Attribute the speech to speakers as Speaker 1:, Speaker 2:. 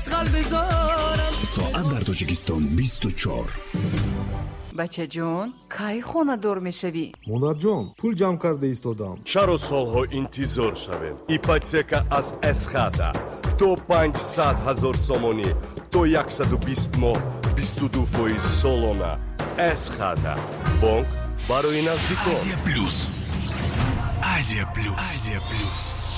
Speaker 1: مسخل بذارم.
Speaker 2: ساعت در تاجیکستان 24.
Speaker 3: بچه جون کی خونه دور میشوی؟
Speaker 4: مادر جان پول جمع کرده ایستادم.
Speaker 5: چرا سالها انتظار شویم؟ ایپاتека از اسخاتا تو 500,000 сомонӣ то 120 моҳ 22% солона. اسخاتا бонк барои наздикон.
Speaker 2: Азия плюс. Азия плюс. Азия плюс.